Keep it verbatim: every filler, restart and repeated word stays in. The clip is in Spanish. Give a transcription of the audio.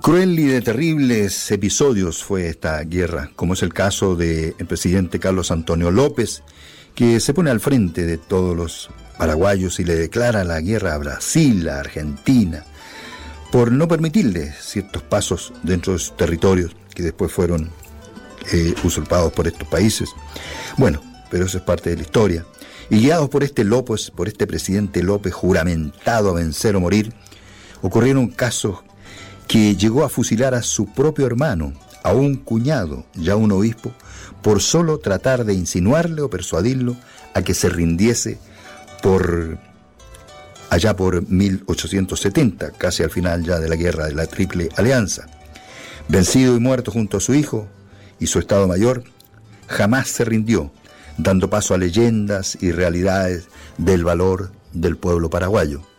Cruel y de terribles episodios fue esta guerra, como es el caso del presidente Carlos Antonio López, que se pone al frente de todos los paraguayos y le declara la guerra a Brasil, a Argentina, por no permitirle ciertos pasos dentro de sus territorios que después fueron eh, usurpados por estos países. Bueno, pero eso es parte de la historia. Y guiados por este López, por este presidente López juramentado a vencer o morir, ocurrieron casos que llegó a fusilar a su propio hermano, a un cuñado, ya un obispo, por solo tratar de insinuarle o persuadirlo a que se rindiese por allá por mil ochocientos setenta, casi al final ya de la guerra de la Triple Alianza. Vencido y muerto junto a su hijo y su Estado Mayor, jamás se rindió, dando paso a leyendas y realidades del valor del pueblo paraguayo.